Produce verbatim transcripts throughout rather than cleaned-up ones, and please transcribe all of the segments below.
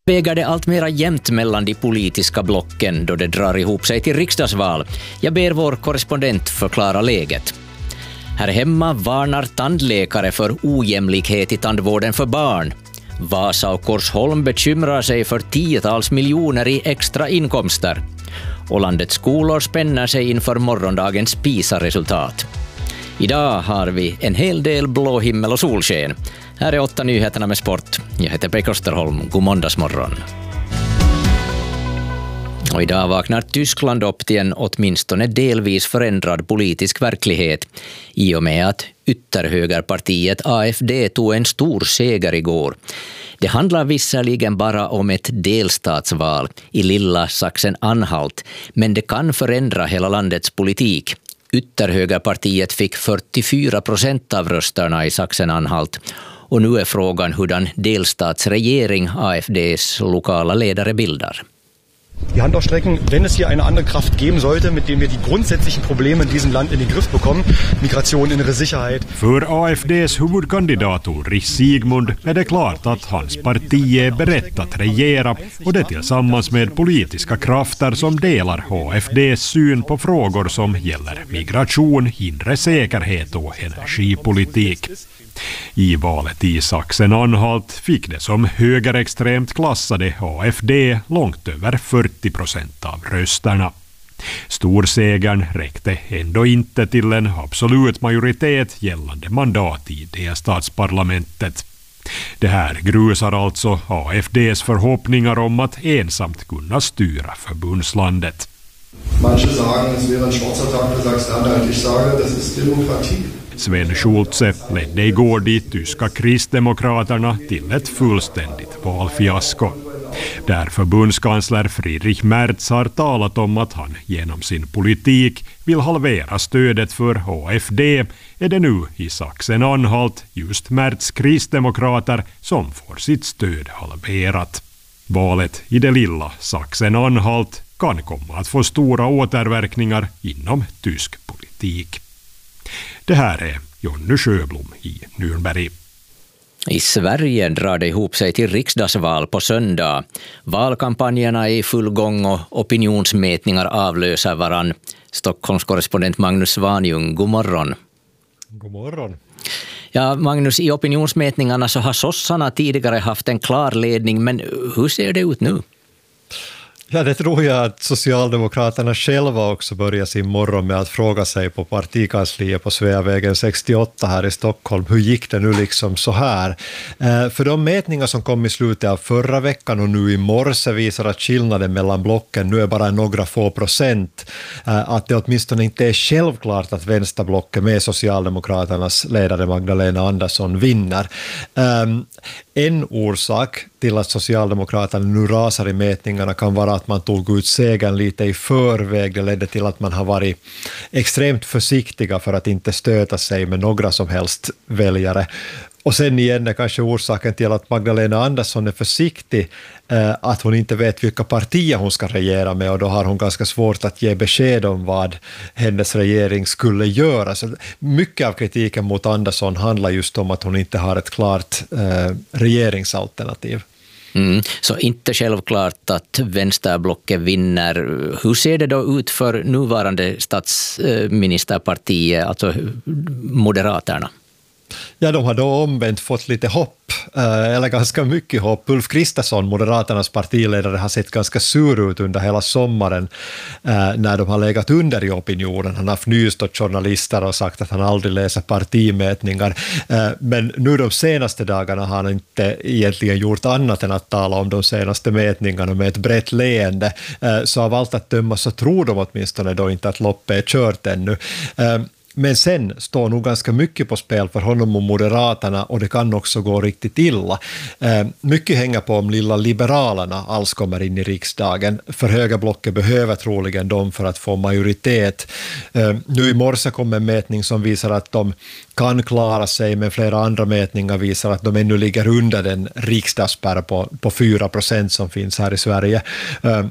Väger det allt mera jämnt mellan de politiska blocken då det drar ihop sig till riksdagsval. Jag ber vår korrespondent förklara läget. Här hemma varnar tandläkare för ojämlikhet i tandvården för barn. Vasa och Korsholm bekymrar sig för tiotals miljoner i extra inkomster. Och landets skolor spänner sig inför morgondagens PISA-resultat. Idag har vi en hel del blå himmel och solsken. Här är åtta nyheterna med sport. Jag heter Pekka Österholm. God måndagsmorgon. Och idag vaknar Tyskland upp till en åtminstone delvis förändrad politisk verklighet i och med att ytterhögerpartiet A F D tog en stor seger igår. Det handlar visserligen bara om ett delstatsval i lilla Sachsen-Anhalt, men det kan förändra hela landets politik. Ytterhögerpartiet fick fyrtiofyra procent av rösterna i Sachsen-Anhalt. Och nu är frågan hurdan delstatsregering A F Ds lokala ledare bildar. Die Hand ausstrecken, wenn es hier eine andere Kraft geben sollte, mit dem wir die grundsätzlichen Probleme in diesem Land in den Griff bekommen. Migration, innere Sicherheit. För A F Ds huvudkandidat Ulrich Sigmund är det klart att hans parti är berett att regera, och det tillsammans med politiska krafter som delar A F Ds syn på frågor som gäller migration, inre säkerhet och energipolitik. I valet i Sachsen-Anhalt fick det som högerextremt klassade A F D långt över fyrtio procent av rösterna. Storsegern räckte ändå inte till en absolut majoritet gällande mandat i delstatsparlamentet. Det här grusar alltså A F Ds förhoppningar om att ensamt kunna styra förbundslandet. Manche sagen, es wäre en schwarzer Tag för Sachsen-Anhalt. Ich sage, das ist demokrati. Sven Schulze ledde igår de tyska kristdemokraterna till ett fullständigt valfiasko. Där förbundskansler Friedrich Merz har talat om att han genom sin politik vill halvera stödet för A F D, är det nu i Sachsen-Anhalt just Merz kristdemokrater som får sitt stöd halverat. Valet i det lilla Sachsen-Anhalt kan komma att få stora återverkningar inom tysk politik. Det här är Jonny Sjöblom i Nürnberg. I Sverige drar det ihop sig till riksdagsval på söndag. Valkampanjerna är i full gång och opinionsmätningar avlöser varann. Stockholms korrespondent Magnus Svanjung, god morgon. God morgon. Ja, Magnus, i opinionsmätningarna så har sossarna tidigare haft en klar ledning, men hur ser det ut nu? Ja, det tror jag att Socialdemokraterna själva också börjar sin morgon med att fråga sig på partikansliet på Sveavägen sextioåtta här i Stockholm. Hur gick det nu liksom så här? Eh, för de mätningar som kom i slutet av förra veckan och nu i morse visar att skillnaden mellan blocken nu är bara några få procent. Eh, att det åtminstone inte är självklart att vänsterblocket med Socialdemokraternas ledare Magdalena Andersson vinner. Eh, en orsak till att Socialdemokraterna nu rasar i mätningarna kan vara att man tog ut segern lite i förväg. Det ledde till att man har varit extremt försiktiga för att inte stöta sig med några som helst väljare. Och sen igen är kanske orsaken till att Magdalena Andersson är försiktig eh, att hon inte vet vilka partier hon ska regera med, och då har hon ganska svårt att ge besked om vad hennes regering skulle göra. Så mycket av kritiken mot Andersson handlar just om att hon inte har ett klart eh, regeringsalternativ. Mm, så inte självklart att vänsterblocket vinner. Hur ser det då ut för nuvarande statsministerpartiet, alltså Moderaterna? Ja, de har då omvänt fått lite hopp, eller ganska mycket hopp. Ulf Kristersson, Moderaternas partiledare, har sett ganska sur ut under hela sommaren när de har legat under i opinionen. Han har fnyst åt journalister och sagt att han aldrig läser partimätningar. Men nu de senaste dagarna har han inte egentligen gjort annat än att tala om de senaste mätningarna med ett brett leende. Så av allt att döma så tror de åtminstone då inte att loppet är kört ännu. Men sen står nog ganska mycket på spel för honom och Moderaterna, och det kan också gå riktigt illa. Eh, mycket hänger på om lilla Liberalerna alls kommer in i riksdagen. För högerblocket behöver troligen dem för att få majoritet. Eh, nu i morse kom en mätning som visar att de kan klara sig, men flera andra mätningar visar att de ännu ligger under den riksdagsspärr på, på fyra procent som finns här i Sverige. Eh,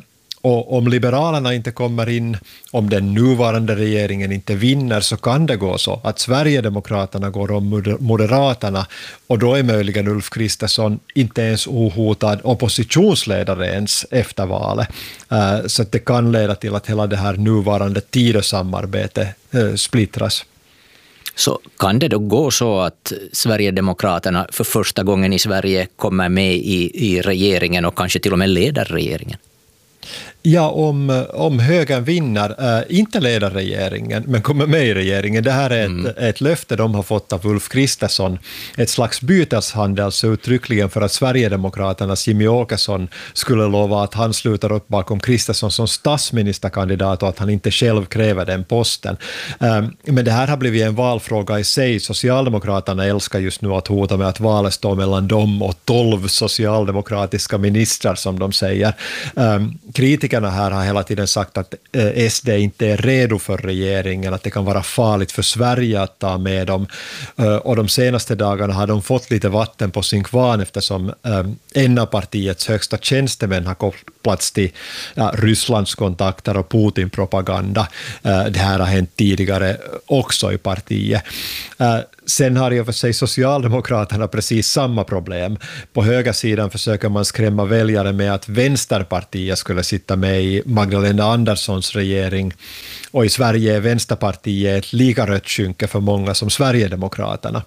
Och om Liberalerna inte kommer in, om den nuvarande regeringen inte vinner, så kan det gå så att Sverigedemokraterna går om Moderaterna, och då är möjligen Ulf Kristersson inte ens ohotad oppositionsledare ens efter valet. Så att det kan leda till att hela det här nuvarande Tidösamarbetet splittras. Så kan det då gå så att Sverigedemokraterna för första gången i Sverige kommer med i, i regeringen och kanske till och med leder regeringen? Ja, om, om högern vinner, äh, inte leder regeringen, men kommer med i regeringen. Det här är ett, mm. ett löfte de har fått av Ulf Kristersson. Ett slags byteshandel, så uttryckligen för att Sverigedemokraternas Jimmy Åkesson skulle lova att han slutar upp bakom Kristersson som statsministerkandidat och att han inte själv kräver den posten. Ähm, men det här har blivit en valfråga i sig. Socialdemokraterna älskar just nu att hota med att valet står mellan dem och tolv socialdemokratiska ministrar, som de säger. Ähm, kritikerna här har hela tiden sagt att S D inte är redo för regeringen, att det kan vara farligt för Sverige att ta med dem. Och de senaste dagarna har de fått lite vatten på sin kvarn, eftersom en av partiets högsta tjänstemän har kopplats till ja, Rysslands kontakter och Putin-propaganda. Det här har hänt tidigare också i partiet. Sen har ju för sig Socialdemokraterna precis samma problem. På högersidan försöker man skrämma väljare med att Vänsterpartiet skulle sitta med i Magdalena Anderssons regering, och i Sverige är Vänsterpartiet ett lika rött skynke för många som Sverigedemokraterna.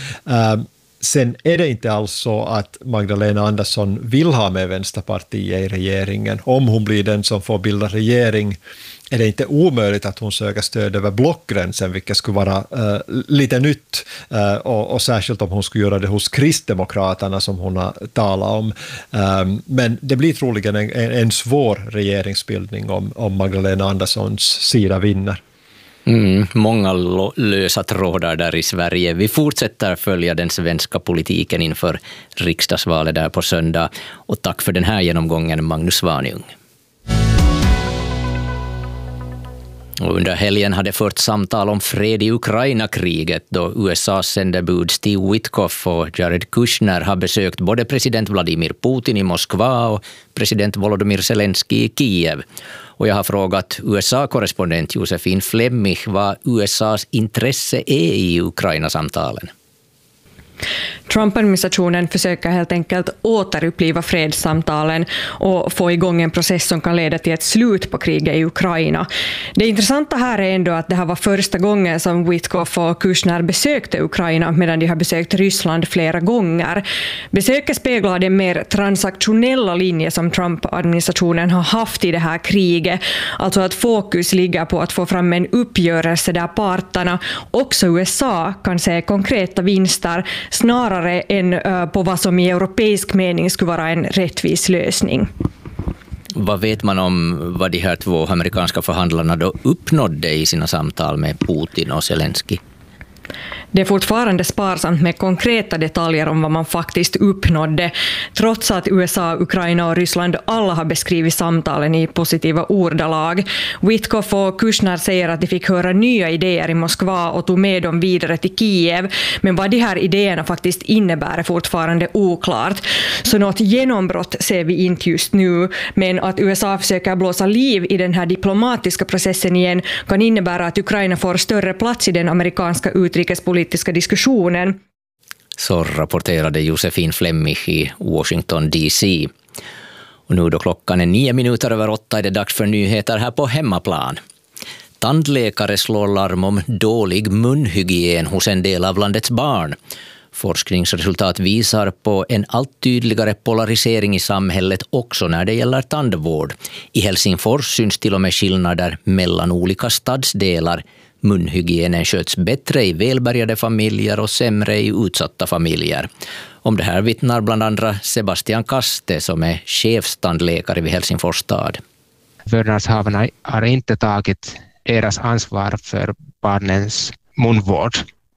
Sen är det inte alls så att Magdalena Andersson vill ha med Vänsterpartiet i regeringen. Om hon blir den som får bilda regering är det inte omöjligt att hon söker stöd över blockgränsen, vilket skulle vara uh, lite nytt, uh, och, och särskilt om hon skulle göra det hos Kristdemokraterna som hon har talat om. Um, men det blir troligen en, en svår regeringsbildning om, om Magdalena Anderssons sida vinner. Mm, många lösa trådar där i Sverige. Vi fortsätter följa den svenska politiken inför riksdagsvalet där på söndag. Och tack för den här genomgången, Magnus Svanjung. Och under helgen hade fört samtal om fred i Ukraina-kriget, då U S A:s sändebud Steve Witkoff och Jared Kushner har besökt både president Vladimir Putin i Moskva och president Volodymyr Zelensky i Kiev. Och jag har frågat U S A-korrespondent Josefin Flemmich vad U S A:s intresse är i Ukraina-samtalen. Trump-administrationen försöker helt enkelt återuppliva fredssamtalen och få igång en process som kan leda till ett slut på kriget i Ukraina. Det intressanta här är ändå att det här var första gången som Witkoff och Kushner besökte Ukraina, medan de har besökt Ryssland flera gånger. Besöket speglar den mer transaktionella linje som Trump-administrationen har haft i det här kriget. Alltså att fokus ligger på att få fram en uppgörelse där parterna, också U S A, kan se konkreta vinster snarare än på vad som i europeisk mening skulle vara en rättvis lösning. Vad vet man om vad de här två amerikanska förhandlarna då uppnådde i sina samtal med Putin och Zelensky? Det är fortfarande sparsamt med konkreta detaljer om vad man faktiskt uppnådde, trots att U S A, Ukraina och Ryssland alla har beskrivit samtalen i positiva ordalag. Witkoff och Kushner säger att de fick höra nya idéer i Moskva och tog med dem vidare till Kiev, men vad de här idéerna faktiskt innebär är fortfarande oklart. Så något genombrott ser vi inte just nu, men att U S A försöker blåsa liv i den här diplomatiska processen igen kan innebära att Ukraina får större plats i den amerikanska utrikespolitiska diskussionen. Så rapporterade Josefin Flemmich i Washington D C. Och nu då klockan är nio minuter över åtta är det dags för nyheter här på hemmaplan. Tandläkare slår larm om dålig munhygien hos en del av landets barn. Forskningsresultat visar på en allt tydligare polarisering i samhället också när det gäller tandvård. I Helsingfors syns till och med skillnader mellan olika stadsdelar. Munhygienen sköts bättre i välbärgade familjer och sämre i utsatta familjer. Om det här vittnar bland andra Sebastian Kaste som är chefstandläkare vid Helsingfors stad. Vårdnadshavarna har inte tagit deras ansvar för barnens munvård.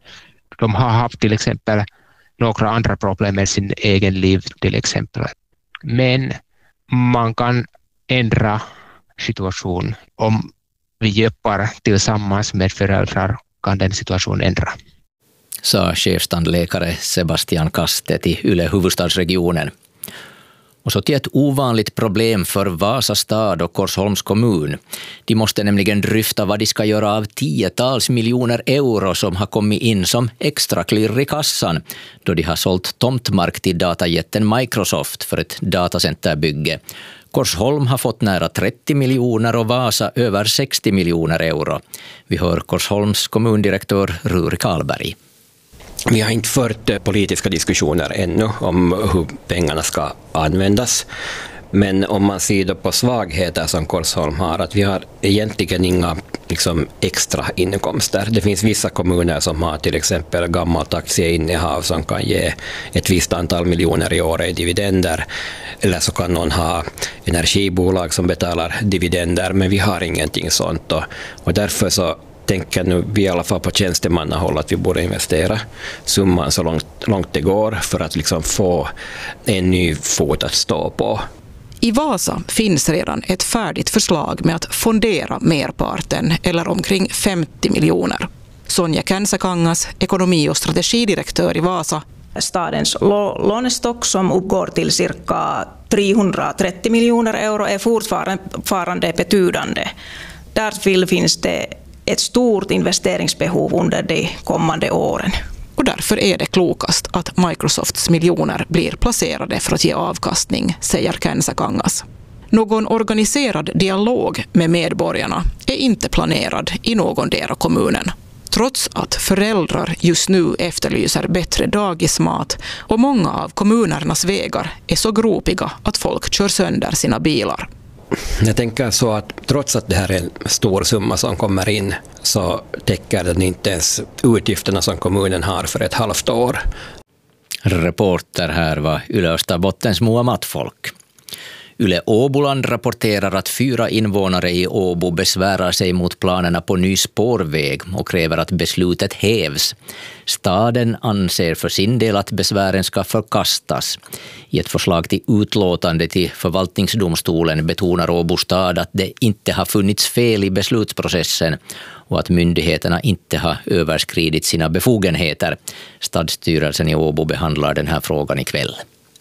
De har haft till exempel några andra problem med sin egen liv till exempel. Men man kan ändra situation om vi jobbar tillsammans med föräldrar kan den situationen ändra. Sa chefstandläkare Sebastian Kaste till Yle huvudstadsregionen. Och så till ett ovanligt problem för Vasa stad och Korsholms kommun. De måste nämligen dryfta vad de ska göra av tiotals miljoner euro som har kommit in som extra klirr i kassan då de har sålt tomtmark till datajätten Microsoft för ett datacenterbygge. Korsholm har fått nära trettio miljoner och Vasa över sextio miljoner euro. Vi hör Korsholms kommundirektör Ruri Karlberg. Vi har inte fört politiska diskussioner ännu om hur pengarna ska användas. Men om man ser då på svagheter som Korsholm har, att vi har egentligen inga liksom, extra inkomster. Det finns vissa kommuner som har till exempel gammalt aktieinnehav som kan ge ett visst antal miljoner i år i dividender. Eller så kan någon ha energibolag som betalar dividender, men vi har ingenting sånt. Och, och därför så tänker nu vi i alla fall på tjänstemannahåll att vi borde investera summan så långt, långt det går för att liksom få en ny fot att stå på. I Vasa finns redan ett färdigt förslag med att fondera merparten eller omkring femtio miljoner. Sonja Känsäkangas, ekonomi- och strategidirektör i Vasa. Stadens lånestock som uppgår till cirka trehundratrettio miljoner euro är fortfarande betydande. Därför finns det ett stort investeringsbehov under de kommande åren. Och därför är det klokast att Microsofts miljoner blir placerade för att ge avkastning, säger Känsäkangas. Någon organiserad dialog med medborgarna är inte planerad i någon del av kommunen. Trots att föräldrar just nu efterlyser bättre dagismat och många av kommunernas vägar är så gropiga att folk kör sönder sina bilar. Jag tänker så att trots att det här är en stor summa som kommer in så täcker den inte ens utgifterna som kommunen har för ett halvt år. Reporter här var Yle Österbottens Moa Mattfolk. Yle Åboland rapporterar att fyra invånare i Åbo besvärar sig mot planerna på ny spårväg och kräver att beslutet hävs. Staden anser för sin del att besvären ska förkastas. I ett förslag till utlåtande till förvaltningsdomstolen betonar Åbo stad att det inte har funnits fel i beslutsprocessen och att myndigheterna inte har överskridit sina befogenheter. Stadsstyrelsen i Åbo behandlar den här frågan ikväll.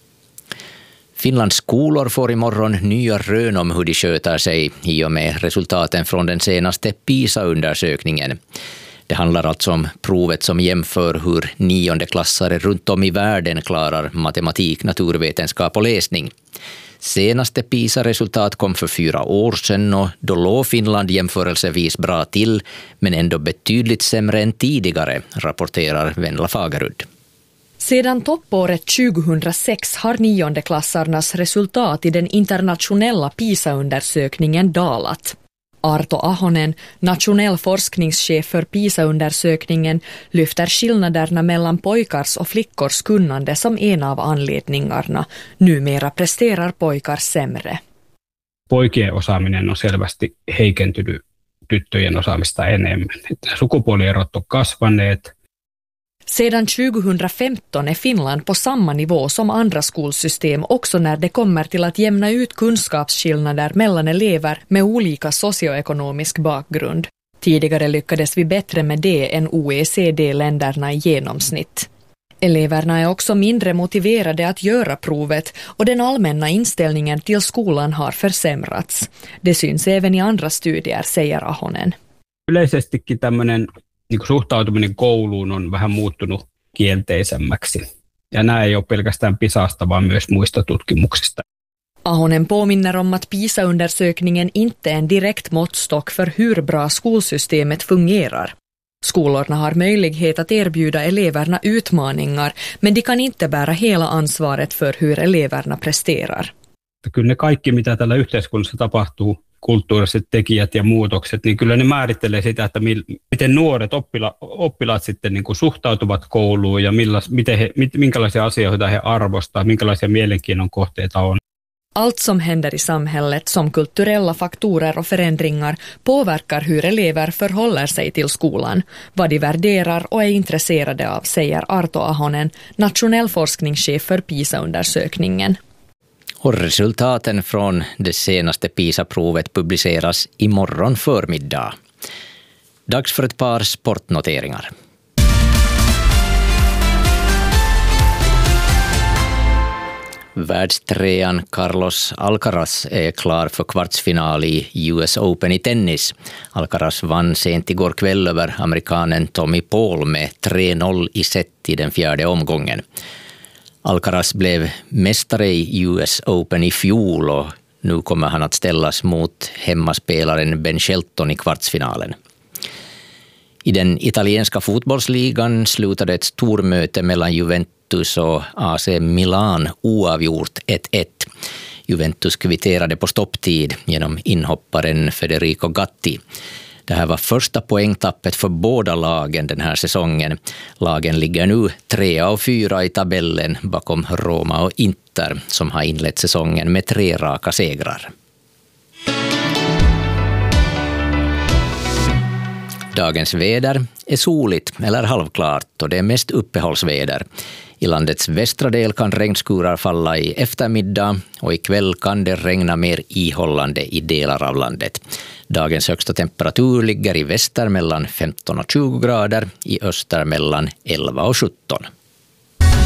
Finlands skolor får imorgon nya rön om hur de sköter sig i och med resultaten från den senaste PISA-undersökningen. Det handlar alltså om provet som jämför hur niondeklassare runt om i världen klarar matematik, naturvetenskap och läsning. Senaste PISA-resultat kom för fyra år sedan och då låg Finland jämförelsevis bra till men ändå betydligt sämre än tidigare, rapporterar Venla Fagerud. Sedan toppåret tjugohundrasex har niondeklassarnas resultat i den internationella PISA-undersökningen dalat. Arto Ahonen, nationell forskningschef för PISA-undersökningen, lyfter skillnaderna mellan pojkars och flickors kunnande som en av anledningarna. Numera presterar pojkar sämre. Poikien osaaminen on selvästi heikentynyt tyttöjen osaamista enemmän. Sukupuolierot on kasvaneet. Sedan tjugohundrafemton är Finland på samma nivå som andra skolsystem också när det kommer till att jämna ut kunskapsskillnader mellan elever med olika socioekonomisk bakgrund. Tidigare lyckades vi bättre med det än O E C D-länderna i genomsnitt. Eleverna är också mindre motiverade att göra provet och den allmänna inställningen till skolan har försämrats. Det syns även i andra studier, säger Ahonen. Yleisestikin tämmöinen niin suhtautuminen kouluun on vähän muuttunut kielteisemmäksi. Ja nämä ei ole pelkästään PISAsta, vaan myös muista tutkimuksista. Ahonen påminner om att PISA-undersökningen inte är en direkt måttstock för hur bra skolsystemet fungerar. Skolorna har möjlighet att erbjuda eleverna utmaningar, men de kan inte bära hela ansvaret för hur eleverna presterar. Kyllä ne kaikki, mitä tällä yhteiskunnassa tapahtuu, kulttuuriset tekijät ja muutokset, niin kyllä ne määrittelee sitä, että miten nuoret oppila, oppilaat sitten niin kuin suhtautuvat kouluun ja millas, miten he, minkälaisia asioita he arvostaa, minkälaisia mielenkiinnon kohteita on. Allt som händer i samhället som kulturella faktorer och förändringar påverkar hur elever förhåller sig till skolan, vad de värderar och är intresserade av, säger Arto Ahonen, nationell forskningschef för PISA-undersökningen. Och resultaten från det senaste PISA-provet publiceras imorgon förmiddag. Dags för ett par sportnoteringar. Världstrean Carlos Alcaraz är klar för kvartsfinal i U S Open i tennis. Alcaraz vann sent igår kväll över amerikanen Tommy Paul med tre noll i set i den fjärde omgången. Alcaraz blev mästare i U S Open i fjol och nu kommer han att ställas mot hemmaspelaren Ben Shelton i kvartsfinalen. I den italienska fotbollsligan slutade ett stormöte mellan Juventus och A C Milan oavgjort ett ett. Juventus kvitterade på stopptid genom inhopparen Federico Gatti. Det här var första poängtappet för båda lagen den här säsongen. Lagen ligger nu tre av fyra i tabellen bakom Roma och Inter som har inlett säsongen med tre raka segrar. Dagens väder är soligt eller halvklart och det är mest uppehållsväder. I landets västra del kan regnskurar falla i eftermiddag och ikväll kan det regna mer ihållande i delar av landet. Dagens högsta temperatur ligger i väster mellan femton och tjugo grader, i öster mellan elva och sjutton.